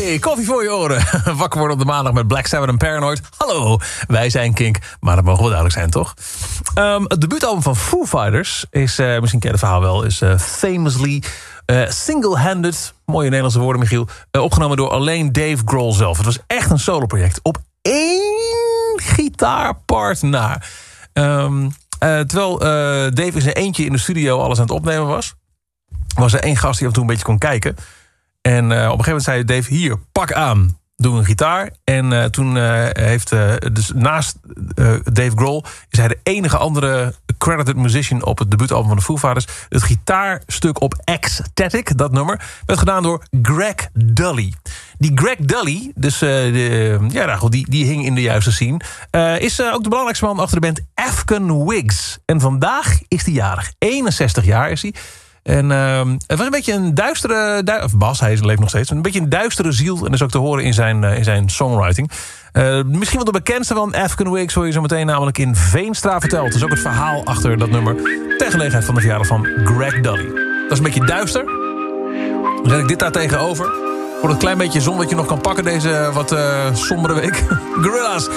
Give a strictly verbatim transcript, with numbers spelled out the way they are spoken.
Hey, koffie voor je oren. Wakker worden op de maandag met Black Sabbath en Paranoid. Hallo, wij zijn Kink, maar dat mogen wel duidelijk zijn, toch? Um, het debuutalbum van Foo Fighters is, uh, misschien ken je het verhaal wel... is uh, famously uh, single-handed, mooie Nederlandse woorden, Michiel... Uh, opgenomen door alleen Dave Grohl zelf. Het was echt een soloproject. Op één gitaarpart na. Um, uh, terwijl uh, Dave in zijn eentje in de studio alles aan het opnemen was... was er één gast die af en toe een beetje kon kijken... En uh, op een gegeven moment zei Dave, hier, pak aan, doe een gitaar. En uh, toen uh, heeft, uh, dus naast uh, Dave Grohl... is hij de enige andere credited musician op het debuutalbum van de Foo Fighters. Het gitaarstuk op Ecstatic, dat nummer, werd gedaan door Greg Dully. Die Greg Dully, dus uh, de, ja, nou goed, die, die hing in de juiste scene... Uh, is uh, ook de belangrijkste man achter de band Afghan Wigs. En vandaag is hij jarig. eenenzestig jaar is hij. En uh, het was een beetje een duistere... Du- of Bas, hij leeft nog steeds. Een beetje een duistere ziel. En dat is ook te horen in zijn, uh, in zijn songwriting. Uh, misschien wel de bekendste van Afghan Wigs... hoor je zo meteen namelijk in Veenstra verteld. Dat is ook het verhaal achter dat nummer... ter gelegenheid van de verjaardag van Greg Dully. Dat is een beetje duister. Dan zet ik dit daar tegenover. Voor het klein beetje zon dat je nog kan pakken... deze wat uh, sombere week. Gorillaz.